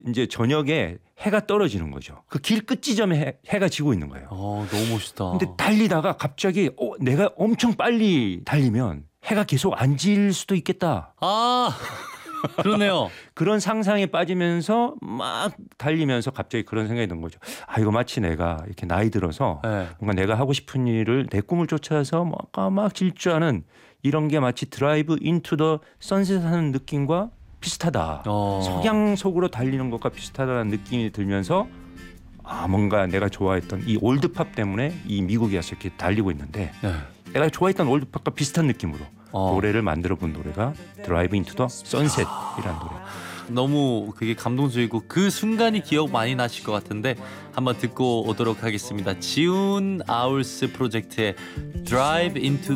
이제 저녁에 해가 떨어지는 거죠. 그 길 끝 지점에 해가 지고 있는 거예요. 너무 멋있다. 근데 달리다가 갑자기 내가 엄청 빨리 달리면 해가 계속 안 질 수도 있겠다. 그러네요. 그런 상상에 빠지면서 막 달리면서 갑자기 그런 생각이 든 거죠. 이거 마치 내가 이렇게 나이 들어서 네. 뭔가 내가 하고 싶은 일을 내 꿈을 쫓아서 막 질주하는 이런 게 마치 드라이브 인투 더 선셋 하는 느낌과 비슷하다. 석양 속으로 달리는 것과 비슷하다는 느낌이 들면서 뭔가 내가 좋아했던 이 올드팝 때문에 이 미국에 와서 이렇게 달리고 있는데 네. 내가 좋아했던 올드팝과 비슷한 느낌으로 노래를 만들어 본 노래가 드라이브 인투 더 선셋이라는 노래. 너무 그게 감동적이고 그 순간이 기억 많이 나실 것 같은데 한번 듣고 오도록 하겠습니다. 지훈 아울스 프로젝트의 Drive into